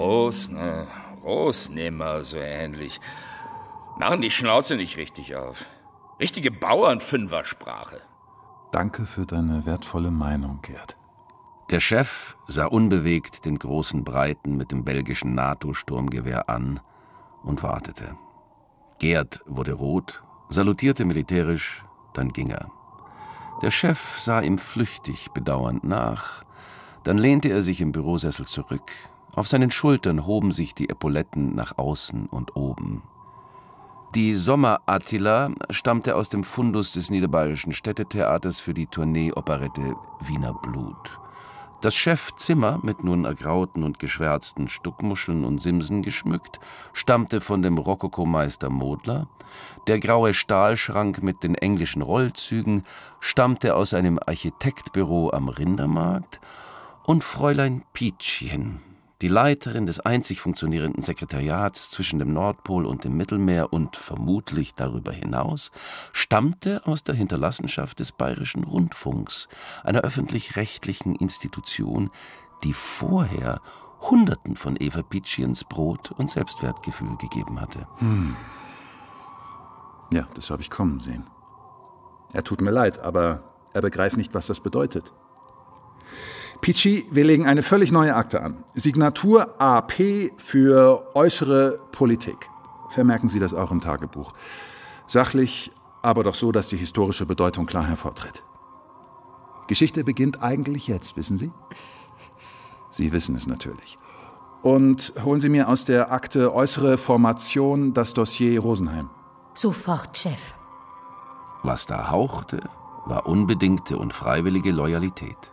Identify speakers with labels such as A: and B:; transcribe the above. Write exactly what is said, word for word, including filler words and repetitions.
A: Groß, ne? Großnehmer, so ähnlich. Machen die Schnauze nicht richtig auf. Richtige Bauernfünfersprache.
B: Danke für deine wertvolle Meinung, Gerd.
C: Der Chef sah unbewegt den großen Breiten mit dem belgischen NATO-Sturmgewehr an und wartete. Gerd wurde rot, salutierte militärisch, dann ging er. Der Chef sah ihm flüchtig bedauernd nach. Dann lehnte er sich im Bürosessel zurück. Auf seinen Schultern hoben sich die Epauletten nach außen und oben. Die Sommer-Attila stammte aus dem Fundus des Niederbayerischen Städtetheaters für die Tournee-Operette Wiener Blut. Das Chefzimmer, mit nun ergrauten und geschwärzten Stuckmuscheln und Simsen geschmückt, stammte von dem Rokokomeister Modler. Der graue Stahlschrank mit den englischen Rollzügen stammte aus einem Architektbüro am Rindermarkt. Und Fräulein Pietschchen, die Leiterin des einzig funktionierenden Sekretariats zwischen dem Nordpol und dem Mittelmeer und vermutlich darüber hinaus, stammte aus der Hinterlassenschaft des Bayerischen Rundfunks, einer öffentlich-rechtlichen Institution, die vorher Hunderten von Eva Pietschens Brot- und Selbstwertgefühl gegeben hatte.
B: Hm. Ja, das habe ich kommen sehen. Er tut mir leid, aber er begreift nicht, was das bedeutet. Pietschi, wir legen eine völlig neue Akte an. Signatur A P für äußere Politik. Vermerken Sie das auch im Tagebuch. Sachlich, aber doch so, dass die historische Bedeutung klar hervortritt. Geschichte beginnt eigentlich jetzt, wissen Sie? Sie wissen es natürlich. Und holen Sie mir aus der Akte äußere Formation das Dossier Rosenheim.
D: Sofort, Chef.
C: Was da hauchte, war unbedingte und freiwillige Loyalität.